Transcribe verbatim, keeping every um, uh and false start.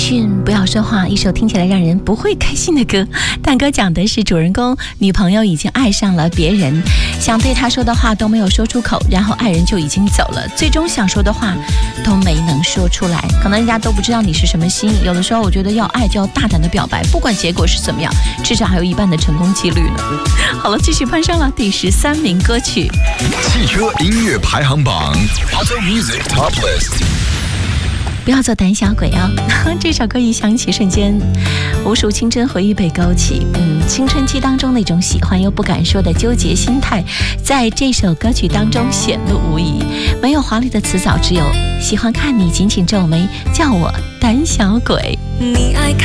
迅不要说话，一首听起来让人不会开心的歌。但歌讲的是主人公女朋友已经爱上了别人，想对他说的话都没有说出口，然后爱人就已经走了，最终想说的话都没能说出来。可能人家都不知道你是什么心，有的时候我觉得要爱就要大胆的表白，不管结果是怎么样，至少还有一半的成功几率呢。好了，继续攀上了第十三名歌曲， 汽车音乐排行榜 Auto Music Top List。 不要做胆小鬼哦！这首歌一响起，瞬间无数青春回忆被勾起。嗯，青春期当中那种喜欢又不敢说的纠结心态，在这首歌曲当中显露无遗。没有华丽的词藻，只有喜欢看你紧紧皱眉，叫我胆小鬼。 你爱看